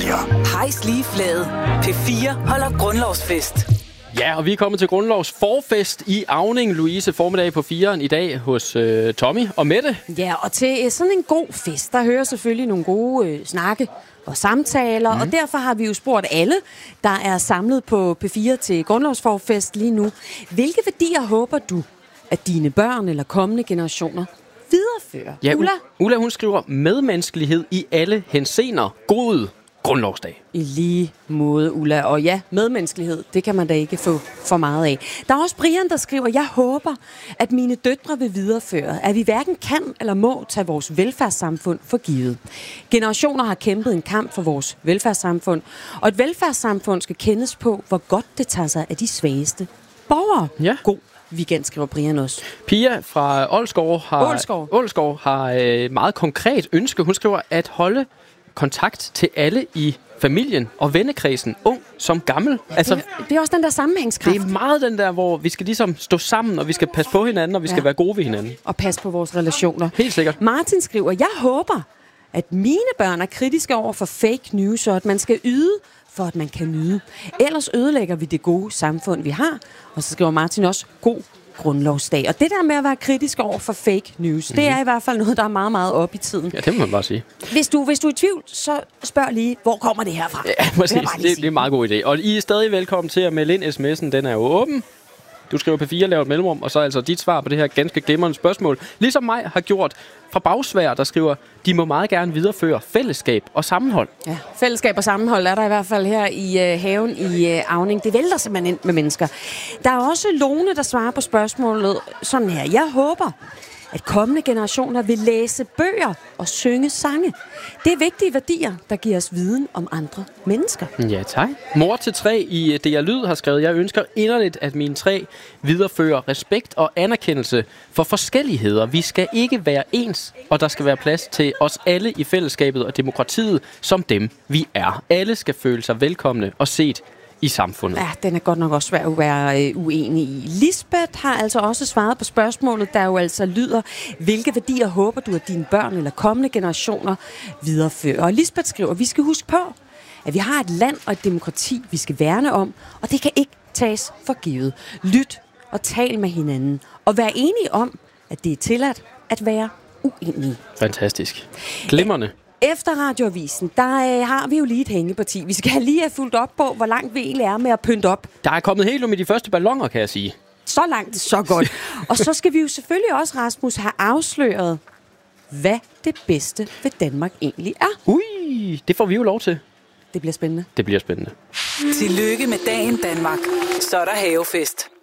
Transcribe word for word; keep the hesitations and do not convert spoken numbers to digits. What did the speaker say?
fire. Hejs lige flade. P fire holder grundlovsfest. Ja, og vi er kommet til grundlovs forfest i Auning, Louise, formiddag på firen i dag hos øh, Tommy og Mette. Ja, og til sådan en god fest, der hører selvfølgelig nogle gode øh, snakke og samtaler, mm. og derfor har vi jo spurgt alle, der er samlet på P fire til grundlovsforfest lige nu. Hvilke værdier håber du, at dine børn eller kommende generationer viderefører? Ja, Ulla? Ulla, hun skriver medmenneskelighed i alle henseender. God grundlovsdag. I lige måde, Ulla. Og ja, medmenneskelighed, det kan man da ikke få for meget af. Der er også Brian, der skriver, jeg håber, at mine døtre vil videreføre, at vi hverken kan eller må tage vores velfærdssamfund for givet. Generationer har kæmpet en kamp for vores velfærdssamfund, og et velfærdssamfund skal kendes på, hvor godt det tager sig af de svageste borgere. Ja. God weekend, skriver Brian også. Pia fra Ålskov har, Ålskov. Ålskov har øh, meget konkret ønske. Hun skriver at holde kontakt til alle i familien og vennekredsen, ung som gammel. Ja, altså, det, det er også den der sammenhængskraft. Det er meget den der, hvor vi skal ligesom stå sammen, og vi skal passe på hinanden, og vi skal Ja. være gode ved hinanden. Og passe på vores relationer. Helt sikkert. Martin skriver, jeg håber, at mine børn er kritiske over for fake news, og at man skal yde, for at man kan nyde. Ellers ødelægger vi det gode samfund, vi har. Og så skriver Martin også, god grundlovsdag. Og det der med at være kritisk over for fake news, mm-hmm. det er i hvert fald noget, der er meget, meget op i tiden. Ja, det må man bare sige. Hvis du, hvis du er i tvivl, så spørg lige, hvor kommer det her fra? Ja, præcis. Det, det er en meget god idé. Og I er stadig velkommen til at melde ind. sms'en, den er jo åben. Du skriver P fire, laver et mellemrum, og så er altså dit svar på det her ganske glimrende spørgsmål. Ligesom mig har gjort fra Bagsvær, der skriver, de må meget gerne videreføre fællesskab og sammenhold. Ja, fællesskab og sammenhold er der i hvert fald her i øh, haven i øh, Auning. Det vælter simpelthen ind med mennesker. Der er også Lone, der svarer på spørgsmålet sådan her. Jeg håber, at kommende generationer vil læse bøger og synge sange. Det er vigtige værdier, der giver os viden om andre mennesker. Ja, tak. Mor til tre i D R Lyd har skrevet, jeg ønsker inderligt, at mine tre viderefører respekt og anerkendelse for forskelligheder. Vi skal ikke være ens, og der skal være plads til os alle i fællesskabet og demokratiet som dem, vi er. Alle skal føle sig velkomne og set i samfundet. Ja, den er godt nok også svær at være øh, uenig i. Lisbeth har altså også svaret på spørgsmålet, der jo altså lyder, hvilke værdier håber du, at dine børn eller kommende generationer viderefører? Og Lisbeth skriver, vi skal huske på, at vi har et land og et demokrati, vi skal værne om, og det kan ikke tages for givet. Lyt og tal med hinanden, og vær enige om, at det er tilladt at være uenige. Fantastisk. Glimrende. Efter Radioavisen, der øh, har vi jo lige et hængeparti. Vi skal lige have fulgt op på, hvor langt vi egentlig er med at pynte op. Der er kommet helt ud med de første balloner, kan jeg sige. Så langt, så godt. Og så skal vi jo selvfølgelig også, Rasmus, have afsløret, hvad det bedste ved Danmark egentlig er. Ui, det får vi jo lov til. Det bliver spændende. Det bliver spændende. Tillykke med dagen, Danmark. Så er der havefest.